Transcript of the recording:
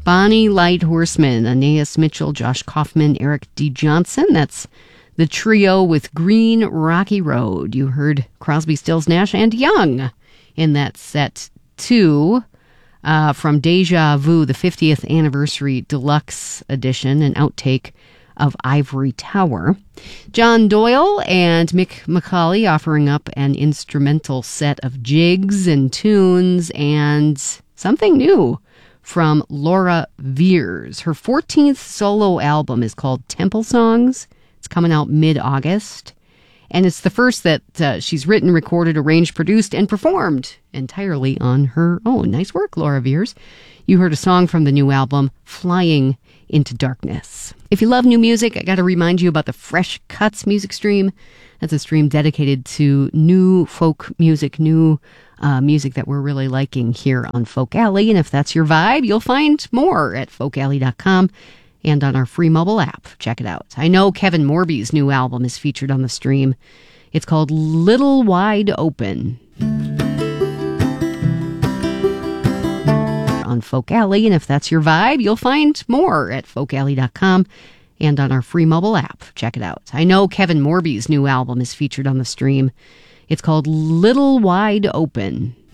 Bonnie Light Horseman, Aeneas Mitchell, Josh Kaufman, Eric D. Johnson. That's the trio with Green Rocky Road. You heard Crosby, Stills, Nash, and Young in that set, too, from Deja Vu, the 50th Anniversary Deluxe Edition, an outtake of Ivory Tower. John Doyle and Mick McCauley offering up an instrumental set of jigs and tunes, and something new from Laura Veers. Her 14th solo album is called Temple Songs. It's coming out mid-August, and it's the first that she's written, recorded, arranged, produced, and performed entirely on her own. Nice work, Laura Veers. You heard a song from the new album, Flying into Darkness. If you love new music, I got to remind you about the Fresh Cuts music stream. That's a stream dedicated to new folk music, new music that we're really liking here on Folk Alley. And if that's your vibe, you'll find more at folkalley.com and on our free mobile app. Check it out. I know Kevin Morby's new album is featured on the stream. It's called Little Wide Open on Folk Alley. And if that's your vibe, you'll find more at folkalley.com and on our free mobile app. Check it out. I know Kevin Morby's new album is featured on the stream. It's called Little Wide Open.